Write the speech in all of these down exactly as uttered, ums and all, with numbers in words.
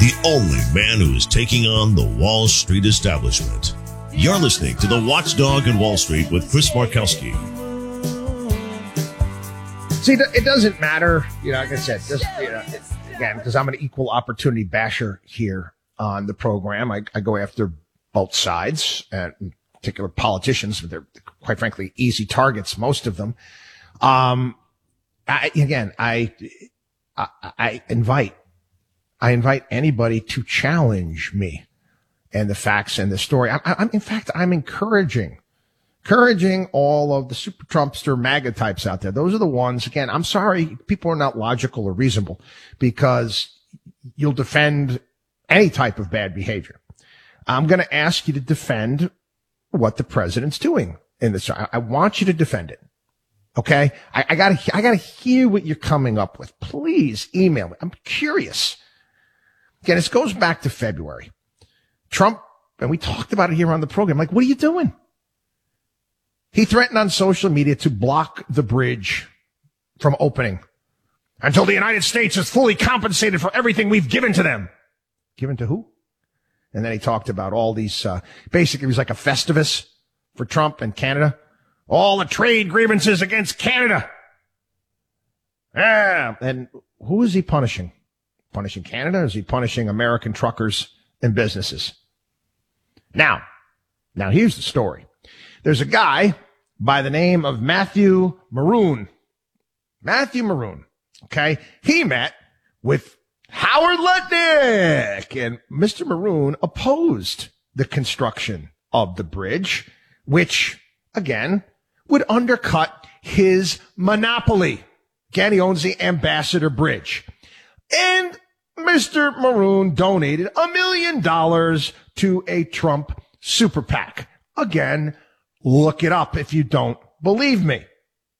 the only man who is taking on the Wall Street establishment. You're listening to The Watchdog in Wall Street with Chris Markowski. See, it doesn't matter, you know, like I said, just, you know, again, because I'm an equal opportunity basher here on the program. I, I go after both sides, and in particular politicians. They're, quite frankly, easy targets, most of them. Um, I, again, I, I, I invite, I invite anybody to challenge me and the facts and the story. I, I'm, in fact, I'm encouraging, encouraging all of the super Trumpster MAGA types out there. Those are the ones, again, I'm sorry, people are not logical or reasonable because you'll defend any type of bad behavior. I'm going to ask you to defend what the president's doing in this. I, I want you to defend it. Okay. I, I gotta, I gotta hear what you're coming up with. Please email me. I'm curious. Again, this goes back to February. Trump, and we talked about it here on the program, like, what are you doing? He threatened on social media to block the bridge from opening until the United States is fully compensated for everything we've given to them. Given to who? And then he talked about all these, uh, basically it was like a Festivus for Trump and Canada. All the trade grievances against Canada. Yeah. And who is he punishing? Punishing Canada? Or is he punishing American truckers and businesses? Now, now here's the story. There's a guy by the name of Matthew Maroon. Matthew Maroon. Okay. He met with Howard Lutnick, and Mister Maroon opposed the construction of the bridge, which again would undercut his monopoly. Again, he owns the Ambassador Bridge. And Mister Maroon donated a million dollars to a Trump super PAC. Again, look it up if you don't believe me.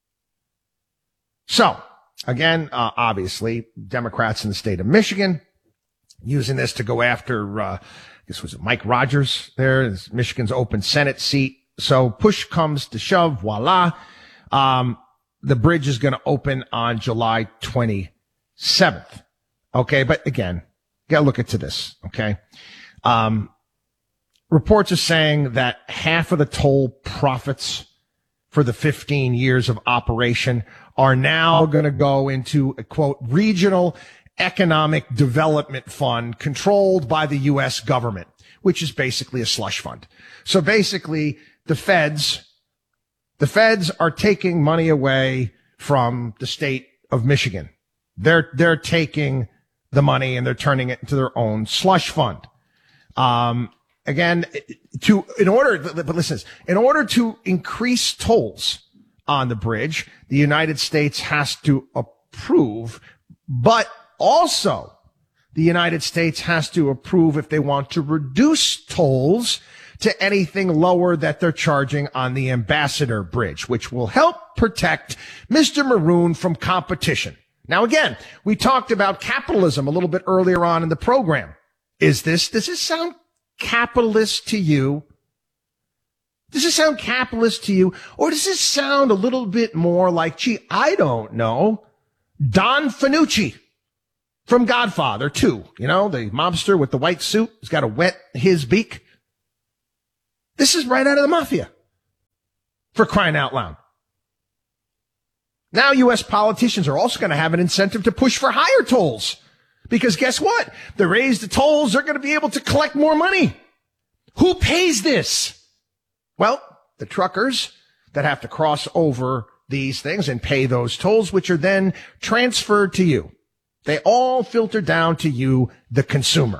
So, again, uh, obviously, Democrats in the state of Michigan using this to go after, uh, I guess was it Mike Rogers there, it's Michigan's open Senate seat. So push comes to shove, voila. Um, the bridge is going to open on July twenty-seventh. Okay. But again, you gotta look into this. Okay. Um, reports are saying that half of the toll profits for the fifteen years of operation are now going to go into a quote regional economic development fund controlled by the U S government, which is basically a slush fund. So basically the feds, the feds are taking money away from the state of Michigan. They're, they're taking the money and they're turning it into their own slush fund. Um, again, to, in order, but listen, in order to increase tolls on the bridge, the United States has to approve, but also the United States has to approve if they want to reduce tolls to anything lower that they're charging on the Ambassador Bridge, which will help protect Mister Maroon from competition. Now, again, we talked about capitalism a little bit earlier on in the program. Is this, does this sound capitalist to you? Does this sound capitalist to you? Or does this sound a little bit more like, gee, I don't know, Don Fanucci from Godfather two, you know, the mobster with the white suit who's got to wet his beak? This is right out of the mafia, for crying out loud. Now U S politicians are also going to have an incentive to push for higher tolls. Because guess what? They raise the tolls, they're going to be able to collect more money. Who pays this? Well, the truckers that have to cross over these things and pay those tolls, which are then transferred to you. They all filter down to you, the consumer.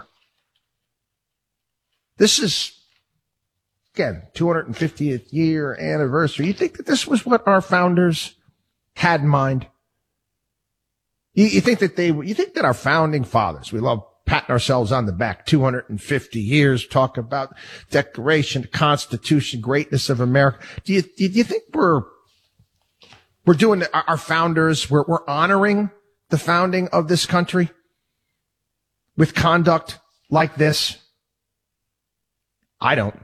This is, again, two hundred fiftieth year anniversary. You think that this was what our founders had in mind? You, you think that they, you think that our founding fathers, we love patting ourselves on the back, two hundred fifty years, talk about Declaration, Constitution, greatness of America. Do you, do you think we're, we're doing our, our founders, we're, we're honoring the founding of this country with conduct like this? I don't.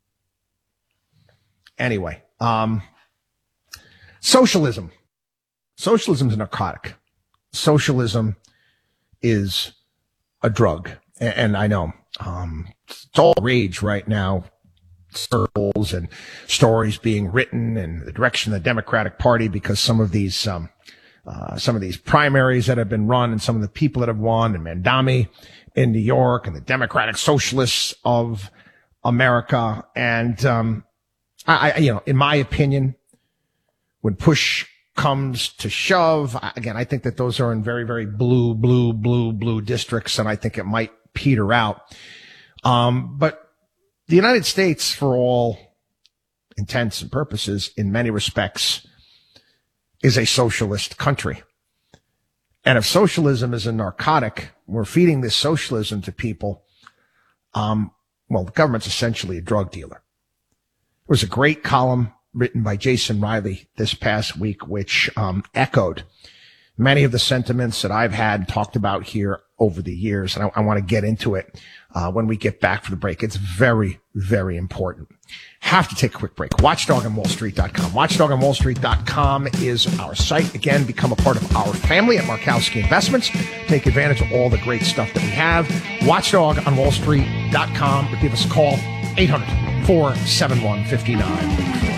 Anyway, um, socialism. Socialism is a narcotic. Socialism is a drug. and, and I know, um, it's all rage right now. Circles and stories being written in the direction of the Democratic Party because some of these, um, uh, some of these primaries that have been run and some of the people that have won, and Mandami in New York and the Democratic Socialists of America. And, um, I, I, you know, in my opinion, when push comes to shove, again, I think that those are in very, very blue, blue, blue, blue districts, and I think it might peter out. Um, but the United States, for all intents and purposes, in many respects, is a socialist country. And if socialism is a narcotic, we're feeding this socialism to people. Um, well, the government's essentially a drug dealer. There was a great column written by Jason Riley this past week, which um, echoed many of the sentiments that I've had talked about here over the years. And I, I want to get into it uh, when we get back for the break. It's very, very important. Have to take a quick break. watchdog on wall street dot com. watchdog on wall street dot com is our site. Again, become a part of our family at Markowski Investments. Take advantage of all the great stuff that we have. watchdog on wall street dot com, or give us a call, eight hundred, four seven one, five nine eight four.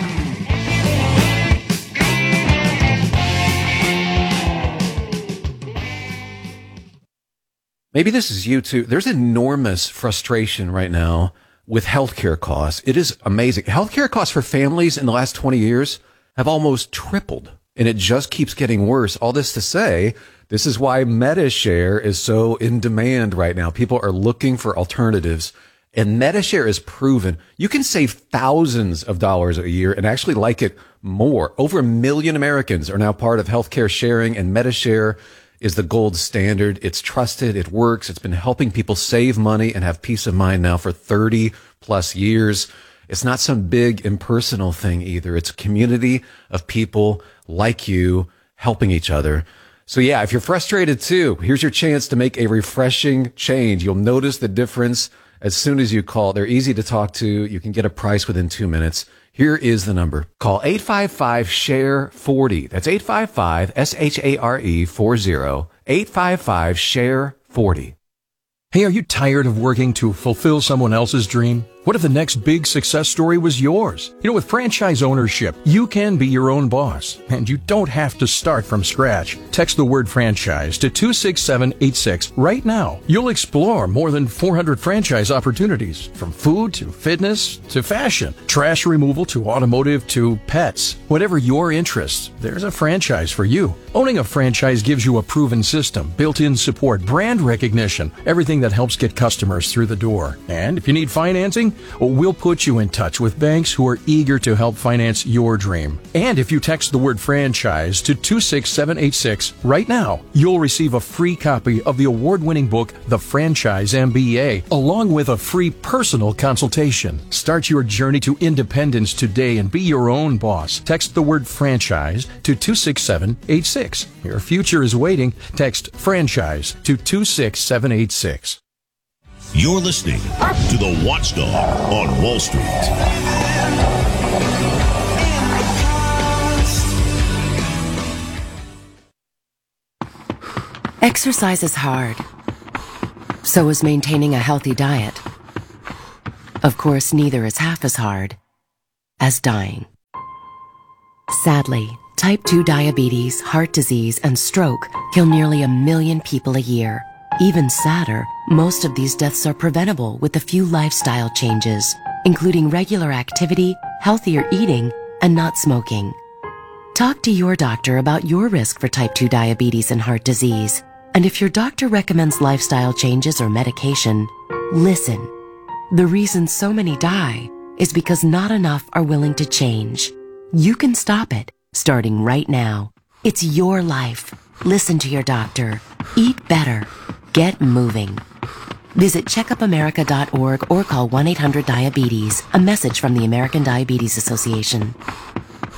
Maybe this is you too. There's enormous frustration right now with healthcare costs. It is amazing. Healthcare costs for families in the last twenty years have almost tripled, and it just keeps getting worse. All this to say, this is why MediShare is so in demand right now. People are looking for alternatives, and MediShare is proven. You can save thousands of dollars a year and actually like it more. Over a million Americans are now part of healthcare sharing, and MediShare is the gold standard. It's trusted. It works. It's been helping people save money and have peace of mind now for thirty plus years. It's not some big impersonal thing either. It's a community of people like you helping each other. So yeah, if you're frustrated too, here's your chance to make a refreshing change. You'll notice the difference as soon as you call. They're easy to talk to. You can get a price within two minutes. Here is the number. Call eight five five, S H A R E, forty. That's eight five five, S H A R E, forty. eight five five, S H A R E, forty. Hey, are you tired of working to fulfill someone else's dream? What if the next big success story was yours? You know, with franchise ownership, you can be your own boss, and you don't have to start from scratch. Text the word franchise to two six seven eight six right now. You'll explore more than four hundred franchise opportunities, from food to fitness to fashion, trash removal to automotive to pets. Whatever your interests, there's a franchise for you. Owning a franchise gives you a proven system, built-in support, brand recognition, everything that helps get customers through the door. And if you need financing, well, we'll put you in touch with banks who are eager to help finance your dream. And if you text the word franchise to two six seven eight six right now, you'll receive a free copy of the award-winning book, The Franchise M B A, along with a free personal consultation. Start your journey to independence today and be your own boss. Text the word franchise to two six seven eight six. Your future is waiting. Text franchise to two six seven eight six. You're listening to The Watchdog on Wall Street. Exercise is hard. So is maintaining a healthy diet. Of course, neither is half as hard as dying. Sadly, type two diabetes, heart disease, and stroke kill nearly a million people a year. Even sadder, most of these deaths are preventable with a few lifestyle changes, including regular activity, healthier eating, and not smoking. Talk to your doctor about your risk for type two diabetes and heart disease. And if your doctor recommends lifestyle changes or medication, listen. The reason so many die is because not enough are willing to change. You can stop it, starting right now. It's your life. Listen to your doctor. Eat better. Get moving. Visit checkup america dot org or call one eight hundred diabetes. A message from the American Diabetes Association.